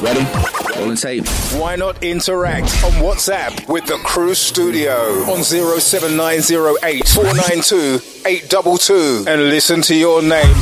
Ready? Rolling tape. Why not interact on WhatsApp with the Cruise Studio on 07908 492 822 and listen to your name